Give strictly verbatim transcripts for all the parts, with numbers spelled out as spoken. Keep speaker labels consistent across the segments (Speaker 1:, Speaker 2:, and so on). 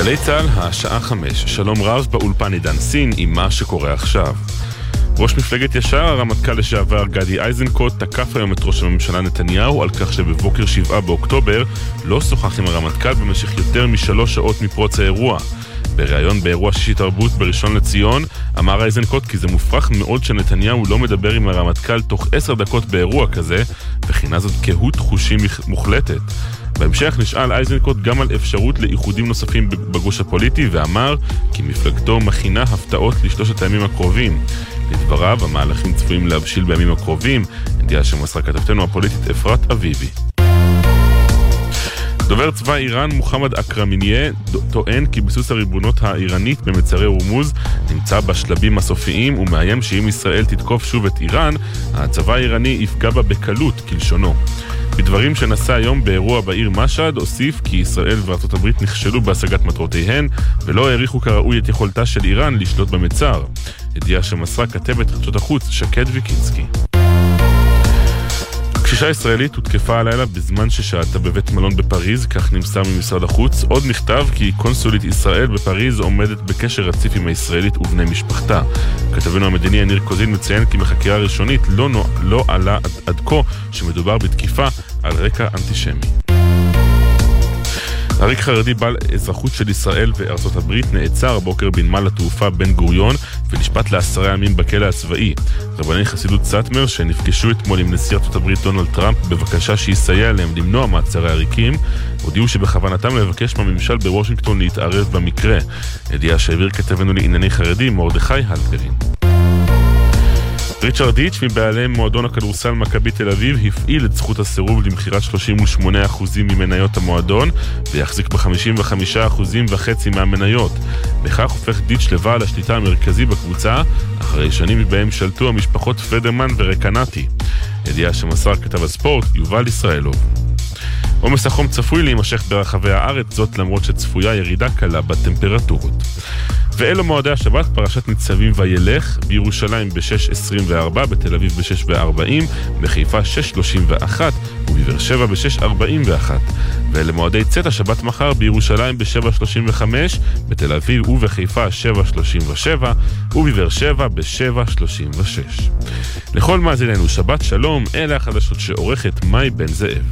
Speaker 1: גלי צהל, השעה חמש. שלום רב באולפן עידן סין עם מה שקורה עכשיו. ראש מפלגת ישר, הרמטכ"ל לשעבר גדי איזנקוט, תקף היום את ראש הממשלה נתניהו על כך שבבוקר שבעה באוקטובר לא שוחח עם הרמטכ"ל במשך יותר משלוש שעות מפרוץ האירוע. בריאיון באירוע שישי תרבות בראשון לציון, אמר איזנקוט כי זה מופרך מאוד שנתניהו לא מדבר עם הרמטכ"ל תוך עשר דקות באירוע כזה, וכינה זאת קהות חושים מוחלטת. בהמשך נשאל איזנקוט גם על אפשרות לאיחודים נוספים בגוש הפוליטי, ואמר כי מפלגתו מכינה הפתעות לשלושת הימים הקרובים. לדבריו, המהלכים צפויים להבשיל בימים הקרובים, ידיעה שמסרה כתבתנו הפוליטית אפרת אביבי. דובר צבא איראן מוחמד אקרמיניה טוען כי ביסוס הריבונות האיראנית במצרי הורמוז נמצא בשלבים הסופיים ומאיים שאם ישראל תתקוף שוב את איראן, הצבא האיראני יפגע בה בקלות כלשונו. בדברים שנשא היום באירוע בעיר משד, הוסיף כי ישראל וארצות הברית נכשלו בהשגת מטרותיהן ולא העריכו כראוי את יכולתה של איראן לשלוט במצר. ידיעה שמסרה כתבת חדשות החוץ שקד ויקינסקי. קשישה ישראלית הותקפה הלילה בזמן ששהתה בבית מלון בפריז, כך נמסר ממשרד החוץ. עוד נכתב כי קונסולית ישראל בפריז עומדת בקשר רציף עם הישראלית ובני משפחתה. כתבנו המדיני יניר קוזין מציין כי בחקירה ראשונית לא, לא עלה עד, עד כה שמדובר בתקיפה על רקע אנטישמי. עריק חרדי בעל אזרחות של ישראל וארצות הברית נעצר בוקר בנמל התעופה בן גוריון ונשפט לעשרה ימים בכלא הצבאי. רבני חסידות סאטמר שנפגשו אתמול עם נשיא ארצות הברית דונלד טראמפ בבקשה שיסייע להם למנוע מעצרי עריקים, הודיעו שבכוונתם לבקש מהממשל בוושינגטון להתערב במקרה. ידיעה שהעביר כתבנו לענייני חרדי מרדכי הלפרין. ריצ'רד דיץ' מבעלי מועדון הכדורסל מכבי תל אביב הפעיל את זכות הסירוב למחירת שלושים ושמונה אחוז ממניות המועדון ויחזיק ב-חמישים וחמישה אחוז וחצי מהמניות. בכך הופך דיץ' לבעל השליטה המרכזי בקבוצה אחרי שנים מבהם שלטו המשפחות פדרמן ורקנטי. ידיעה שמסר כתב הספורט יובל ישראלוב. עומס החום צפוי להימשך ברחבי הארץ, זאת למרות שצפויה ירידה קלה בטמפרטורות. ואלו מועדי השבת, פרשת ניצבים וילך, בירושלים ב-שש עשרים וארבע, בתל אביב ב-שש וארבעים, בחיפה שש שלושים ואחת ובבאר שבע ב-שש ארבעים ואחת. ואלה מועדי צאת השבת מחר, בירושלים ב-שבע שלושים וחמש, בתל אביב ובחיפה שבע שלושים ושבע ובבאר שבע ב-שבע שלושים ושש. לכל מאזיננו שבת שלום, אלה החדשות שעורכת מאי בן זאב.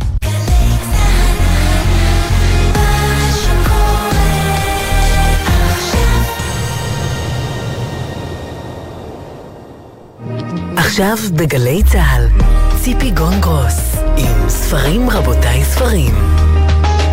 Speaker 2: עכשיו בגלי צהל, ציפי גונגרוס עם ספרים רבותיי ספרים.